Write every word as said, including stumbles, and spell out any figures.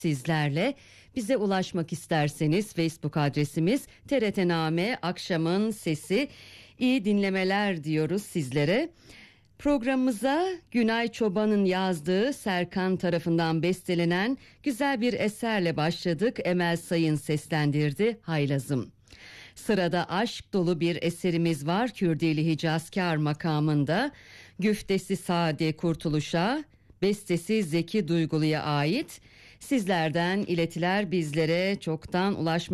sizlerle. Bize ulaşmak isterseniz Facebook adresimiz T R T Name Akşamın Sesi. İyi dinlemeler diyoruz sizlere. Programımıza Günay Çoban'ın yazdığı, Serkan tarafından bestelenen güzel bir eserle başladık. Emel Sayın seslendirdi Haylazım. Sırada aşk dolu bir eserimiz var. Kürdili Hicazkar makamında. Güftesi Sade Kurtuluş'a, bestesi Zeki Duygulu'ya ait. Sizlerden iletiler bizlere çoktan ulaşmış.